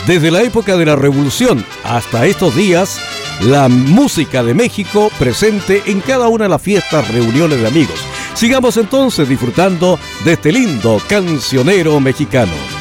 Desde la época de la Revolución hasta estos días, la música de México presente en cada una de las fiestas, reuniones de amigos. Sigamos entonces disfrutando de este lindo cancionero mexicano.